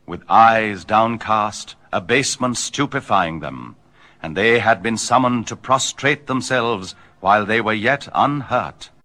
with eyes downcast, abasement stupefying them, and they had been summoned to prostrate themselves while they were yet unhurt.